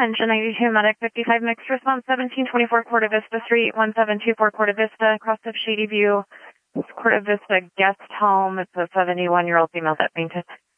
Engine 92 Medic 55 mixed response 1724 Corta Vista 31724 Corta Vista across of Shady View. Corta Vista guest home. It's a 71-year-old female that fainted.